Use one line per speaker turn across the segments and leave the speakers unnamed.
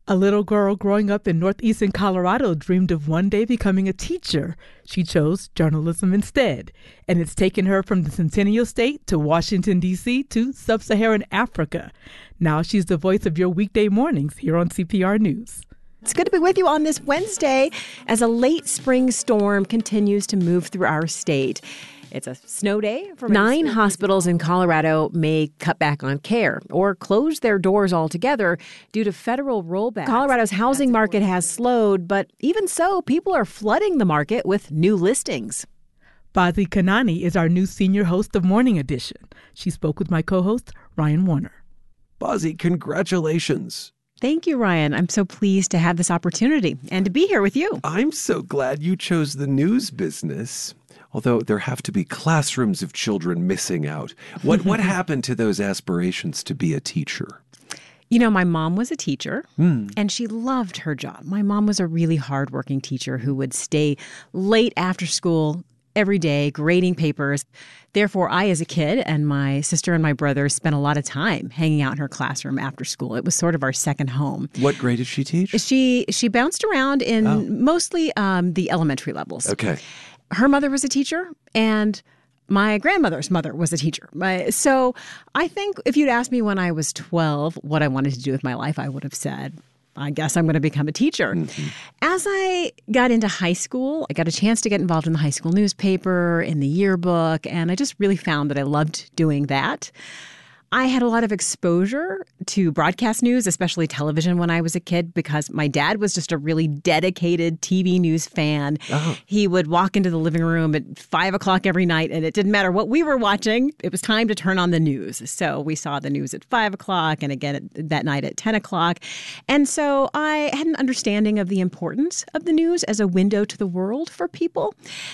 A little girl growing up in northeastern Colorado dreamed of one day becoming a teacher. She chose journalism instead, and it's taken her from the Centennial State to Washington, D.C. to sub-Saharan Africa. Now she's the voice of your weekday mornings here on CPR News.
It's good to be with you on this Wednesday as a late spring storm continues to move through our state. It's a snow day. 9 hospitals in Colorado may cut back on care or close their doors altogether due to federal rollbacks. Colorado's housing market has slowed, but even so, people are flooding the market with new listings.
Bazi Kanani is our new senior host of Morning Edition. She spoke with my co-host, Ryan Warner.
Bazi, congratulations.
Thank you, Ryan. I'm so pleased to have this opportunity and to be here with you.
I'm so glad you chose the news business. Although there have to be classrooms of children missing out. What happened to those aspirations to be a teacher?
You know, my mom was a teacher, and she loved her job. My mom was a really hardworking teacher who would stay late after school every day grading papers. Therefore, I, as a kid, and my sister and my brother spent a lot of time hanging out in her classroom after school. It was sort of our second home.
What grade did she teach?
She bounced around in mostly the elementary levels.
Okay.
Her mother was a teacher, and my grandmother's mother was a teacher. So I think if you'd asked me when I was 12 what I wanted to do with my life, I would have said, I guess I'm going to become a teacher. Mm-hmm. As I got into high school, I got a chance to get involved in the high school newspaper, in the yearbook, and I just really found that I loved doing that. I had a lot of exposure to broadcast news, especially television, when I was a kid, because my dad was just a really dedicated TV news fan. Oh. He would walk into the living room at 5 o'clock every night, and it didn't matter what we were watching. It was time to turn on the news. So we saw the news at 5 o'clock and again that night at 10 o'clock. And so I had an understanding of the importance of the news as a window to the world for people.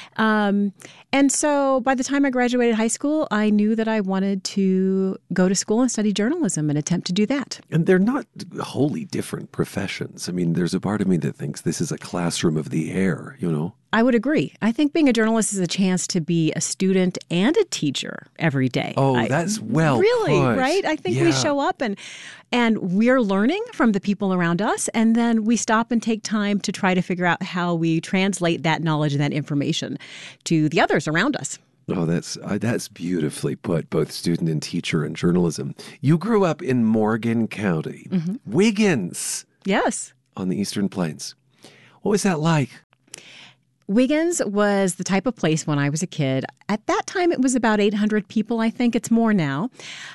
And so by the time I graduated high school, I knew that I wanted to go to school and study journalism and attempt to do that.
And they're not wholly different professions. I mean, there's a part of me that thinks this is a classroom of the air, you know?
I would agree. I think being a journalist is a chance to be a student and a teacher every day.
Oh, that's well
really,
put.
Right? I think we show up and we're learning from the people around us, and then we stop and take time to try to figure out how we translate that knowledge and that information to the others around us.
Oh, that's beautifully put, both student and teacher in journalism. You grew up in Morgan County, Wiggins.
Yes.
On the Eastern Plains. What was that like?
Wiggins was the type of place when I was a kid. At that time, it was about 800 people, I think. It's more now.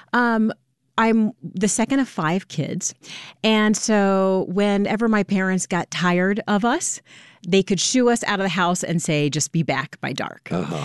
I'm the second of 5 kids. And so whenever my parents got tired of us, they could shoo us out of the house and say, just be back by dark.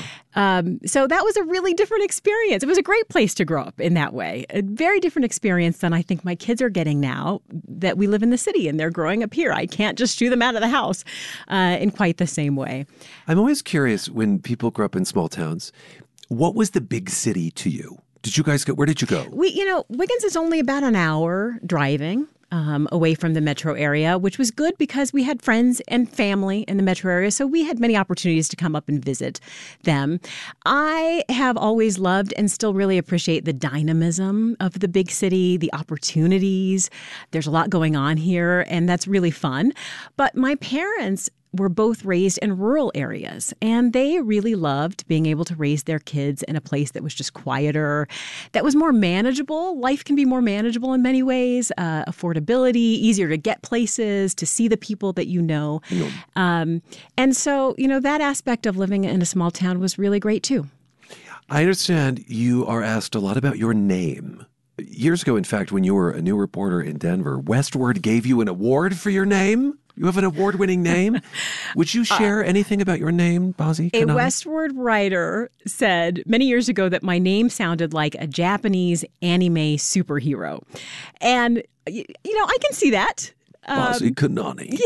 So that was a really different experience. It was a great place to grow up in that way. A very different experience than I think my kids are getting now that we live in the city and they're growing up here. I can't just shoo them out of the house in quite the same way.
I'm always curious when people grow up in small towns, what was the big city to you? Where did you go?
Wiggins is only about an hour driving away from the metro area, which was good because we had friends and family in the metro area. So we had many opportunities to come up and visit them. I have always loved and still really appreciate the dynamism of the big city, the opportunities. There's a lot going on here, and that's really fun. But my parents were both raised in rural areas, and they really loved being able to raise their kids in a place that was just quieter, that was more manageable. Life can be more manageable in many ways, affordability, easier to get places, to see the people that you know. And so, that aspect of living in a small town was really great too.
I understand you are asked a lot about your name. Years ago, in fact, when you were a new reporter in Denver, Westword gave you an award for your name. You have an award-winning name. Would you share anything about your name, Bazi Kanani?
A Westword writer said many years ago that my name sounded like a Japanese anime superhero. And, I can see that.
Bazi Kanani.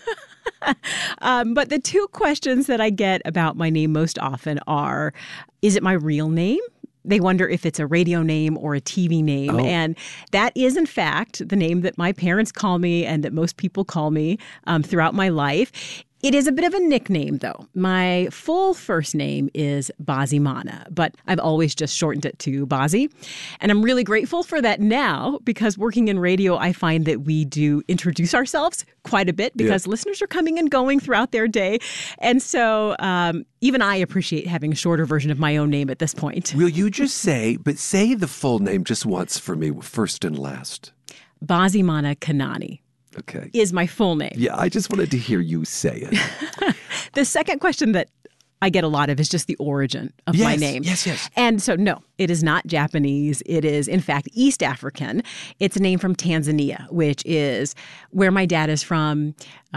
But the 2 questions that I get about my name most often are, is it my real name? They wonder if it's a radio name or a TV name. Oh. And that is, in fact, the name that my parents call me and that most people call me throughout my life. It is a bit of a nickname, though. My full first name is Bazi Mana, but I've always just shortened it to Bazi. And I'm really grateful for that now, because working in radio, I find that we do introduce ourselves quite a bit because listeners are coming and going throughout their day. And so even I appreciate having a shorter version of my own name at this point.
Will you just say the full name just once for me, first and last?
Bazi Mana Kanani.
Okay.
Is my full name.
Yeah, I just wanted to hear you say it.
The second question that I get a lot of is just the origin of my name.
Yes.
And so, no, it is not Japanese. It is, in fact, East African. It's a name from Tanzania, which is where my dad is from.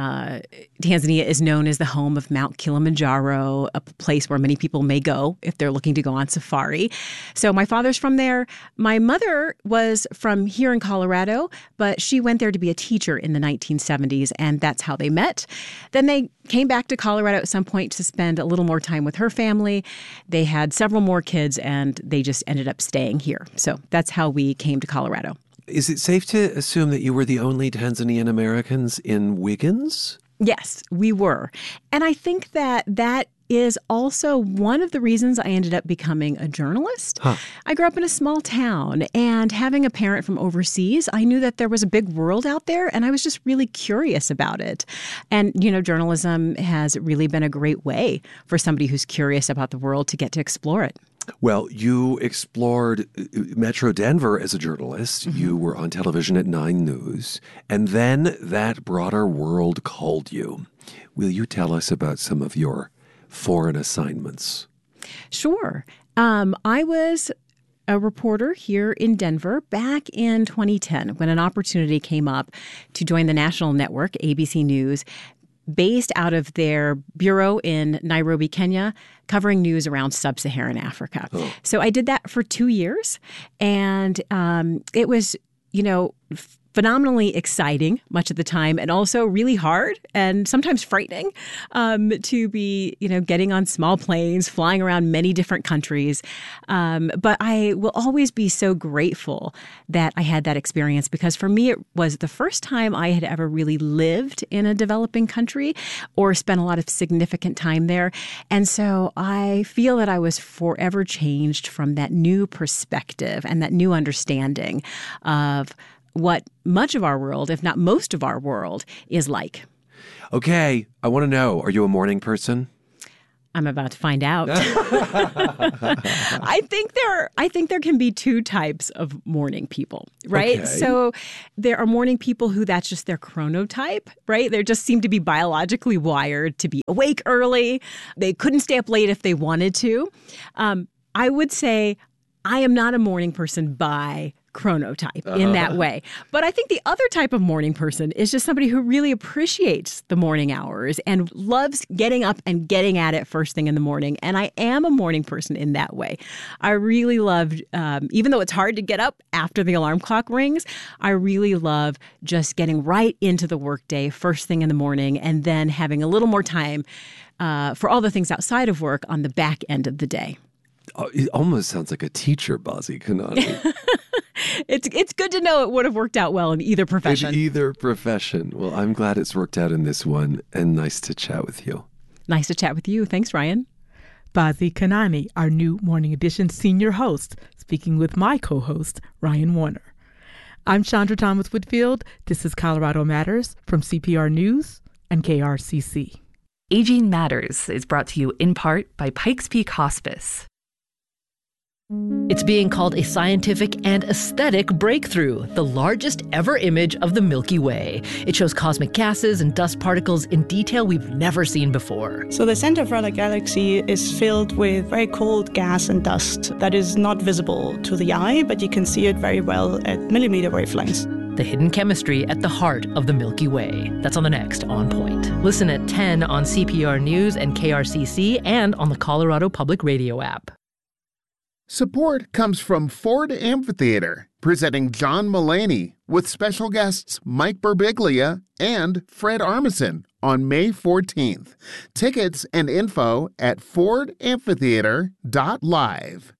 Tanzania is known as the home of Mount Kilimanjaro, a place where many people may go if they're looking to go on safari. So my father's from there. My mother was from here in Colorado, but she went there to be a teacher in the 1970s, and that's how they met. Then they came back to Colorado at some point to spend a little more time with her family. They had several more kids, and they just ended up staying here. So that's how we came to Colorado.
Is it safe to assume that you were the only Tanzanian Americans in Wiggins?
Yes, we were. And I think that is also one of the reasons I ended up becoming a journalist. I grew up in a small town, and having a parent from overseas, I knew that there was a big world out there, and I was just really curious about it. And, journalism has really been a great way for somebody who's curious about the world to get to explore it.
Well, you explored Metro Denver as a journalist. Mm-hmm. You were on television at 9 News. And then that broader world called you. Will you tell us about some of your foreign assignments?
Sure. I was a reporter here in Denver back in 2010 when an opportunity came up to join the national network, ABC News, based out of their bureau in Nairobi, Kenya, covering news around sub-Saharan Africa. Oh. So I did that for 2 years, and it was, phenomenally exciting much of the time, and also really hard and sometimes frightening to be, getting on small planes, flying around many different countries. But I will always be so grateful that I had that experience, because for me, it was the first time I had ever really lived in a developing country or spent a lot of significant time there. And so I feel that I was forever changed from that new perspective and that new understanding of what much of our world, if not most of our world, is like.
Okay, I want to know, are you a morning person?
I'm about to find out. I think there can be two types of morning people, right?
Okay.
So there are morning people who that's just their chronotype, right? They just seem to be biologically wired to be awake early. They couldn't stay up late if they wanted to. I would say I am not a morning person by chronotype in that way. But I think the other type of morning person is just somebody who really appreciates the morning hours and loves getting up and getting at it first thing in the morning. And I am a morning person in that way. I really love, even though it's hard to get up after the alarm clock rings, I really love just getting right into the workday first thing in the morning, and then having a little more time for all the things outside of work on the back end of the day.
Oh, it almost sounds like a teacher, Bazi Kanani.
It's good to know it would have worked out well in either profession.
In either profession. Well, I'm glad it's worked out in this one, and nice to chat with you.
Nice to chat with you. Thanks, Ryan.
Bazi Kanani, our new Morning Edition senior host, speaking with my co-host, Ryan Warner. I'm Chandra Thomas Whitfield. This is Colorado Matters from CPR News and KRCC.
Aging Matters is brought to you in part by Pikes Peak Hospice.
It's being called a scientific and aesthetic breakthrough, the largest ever image of the Milky Way. It shows cosmic gases and dust particles in detail we've never seen before.
So the center of our galaxy is filled with very cold gas and dust that is not visible to the eye, but you can see it very well at millimeter wavelengths.
The hidden chemistry at the heart of the Milky Way. That's on the next On Point. Listen at 10 on CPR News and KRCC and on the Colorado Public Radio app.
Support comes from Ford Amphitheater, presenting John Mulaney with special guests Mike Birbiglia and Fred Armisen on May 14th. Tickets and info at fordamphitheater.live.